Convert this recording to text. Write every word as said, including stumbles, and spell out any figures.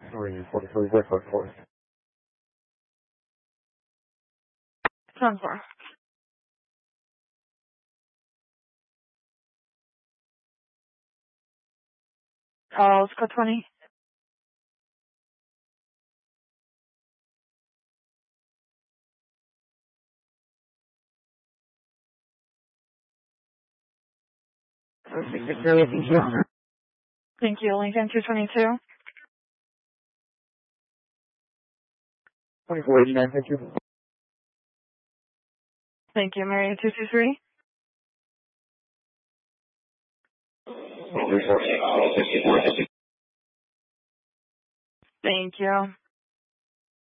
three forty-three Westwood Forest. ten four. Uh, let's go twenty. Perfect, Victoria, thank you. Thank you, Lincoln two twenty-two. twenty-four eighty-nine, thank you. Thank you, Mary two two three. Thank you.